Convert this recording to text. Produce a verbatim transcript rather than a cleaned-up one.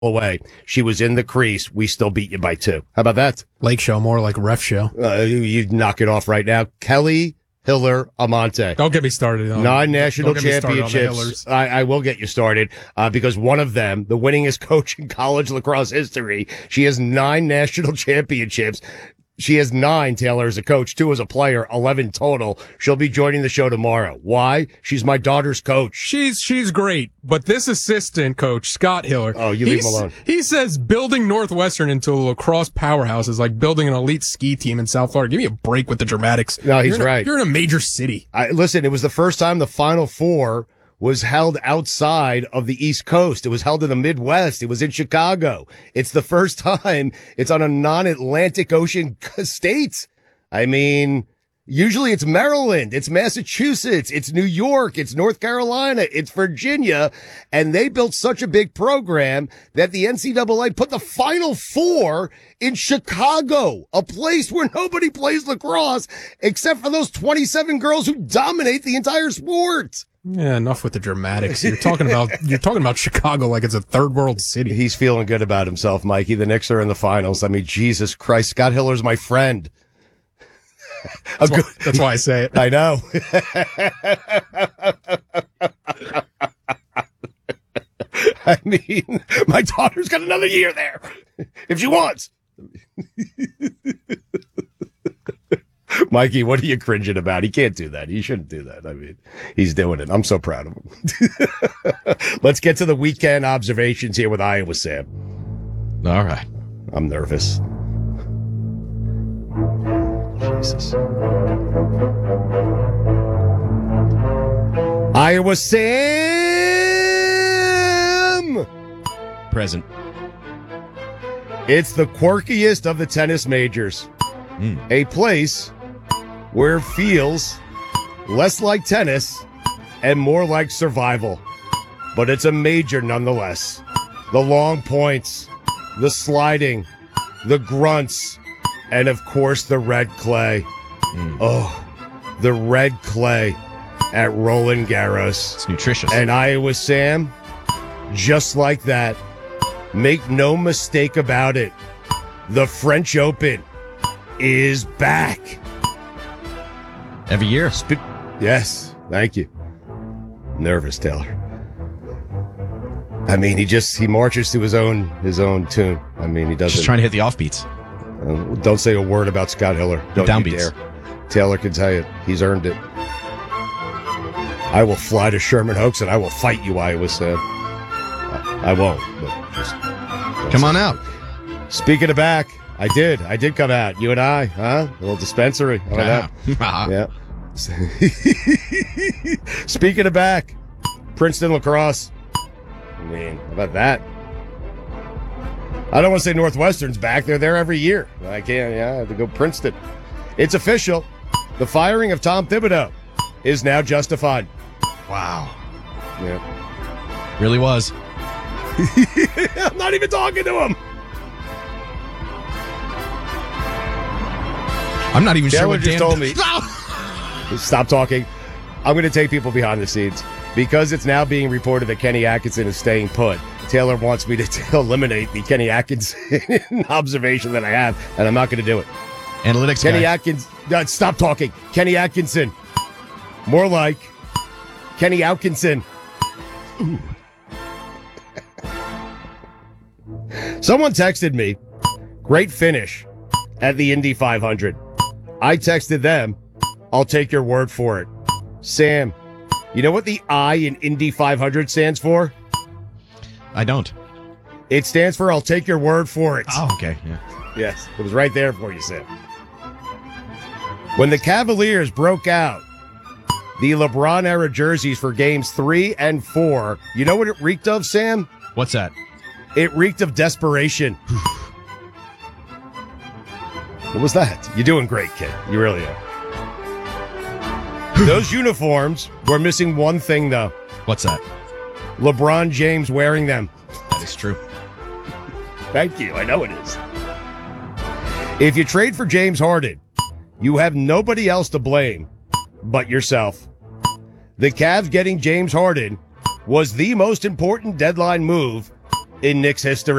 away. She was in the crease. We still beat you by two. How about that? Lake show, more like ref show. Uh, you, you knock it off right now. Kelly Hiller Amante. Don't get me started. On, Nine national don't get me championships. I, I will get you started uh, because one of them, the winningest coach in college lacrosse history, she has nine national championships. She has nine, Taylor, as a coach, two as a player, eleven total. She'll be joining the show tomorrow. Why? She's my daughter's coach. She's she's great, but this assistant coach, Scott Hiller. Oh, you leave him alone. He says building Northwestern into a lacrosse powerhouse is like building an elite ski team in South Florida. Give me a break with the dramatics. No, he's you're right. A, you're in a major city. I, listen, it was the first time the Final Four was held outside of the East Coast. It was held in the Midwest. It was in Chicago. It's the first time it's on a non-Atlantic Ocean state. I mean, usually it's Maryland, it's Massachusetts, it's New York, it's North Carolina, it's Virginia, and they built such a big program that the N C double A put the Final Four in Chicago, a place where nobody plays lacrosse except for those twenty-seven girls who dominate the entire sport. Yeah, enough with the dramatics. You're talking about you're talking about Chicago like it's a third world city. He's feeling good about himself, Mikey. The Knicks are in the finals. I mean, Jesus Christ, Scott Hiller's my friend. That's, why, that's why I say it. I know. I mean, my daughter's got another year there if she wants. Mikey, what are you cringing about? He can't do that. He shouldn't do that. I mean, he's doing it. I'm so proud of him. Let's get to the weekend observations here with Iowa Sam. All right. I'm nervous. Jesus. Iowa Sam! Present. It's the quirkiest of the tennis majors. Mm. A place where it feels less like tennis and more like survival. But it's a major nonetheless. The long points, the sliding, the grunts, and of course the red clay. Mm. Oh, the red clay at Roland Garros. It's nutritious. And Iowa Sam, just like that, make no mistake about it, the French Open is back. Every year. Sp- yes, thank you. Nervous, Taylor. I mean, he just he marches to his own his own tune. I mean, he doesn't. Just trying to hit the offbeats. Uh, don't say a word about Scott Hiller. Don't you dare. Taylor can tell you he's earned it. I will fly to Sherman Oaks and I will fight you, Iowa Sam. I won't, but just come on out. Speaking of back, I did. I did come out. You and I, huh? A little dispensary. How about that? Yeah. Speaking of back, Princeton lacrosse. I mean, how about that? I don't want to say Northwestern's back. They're there every year. I can't. Yeah, I have to go Princeton. It's official. The firing of Tom Thibodeau is now justified. Wow. Yeah. Really was. I'm not even talking to him. I'm not even Taylor sure what just Dan told me. Stop talking. I'm going to take people behind the scenes because it's now being reported that Kenny Atkinson is staying put. Taylor wants me to t- eliminate the Kenny Atkinson observation that I have, and I'm not going to do it. Analytics Kenny guy. Atkins. Uh, stop talking. Kenny Atkinson. More like Kenny Atkinson. Ooh. Someone texted me, great finish at the Indy five hundred. I texted them, I'll take your word for it. Sam, you know what the I in Indy five hundred stands for? I don't. It stands for I'll take your word for it. Oh, okay. Yeah. Yes, it was right there for you, Sam. When the Cavaliers broke out the LeBron-era jerseys for games three and four, you know what it reeked of, Sam? What's that? It reeked of desperation. What was that? You're doing great, kid. You really are. Those uniforms were missing one thing, though. What's that? LeBron James wearing them. That is true. Thank you. I know it is. If you trade for James Harden, you have nobody else to blame but yourself. The Cavs getting James Harden was the most important deadline move in Knicks history.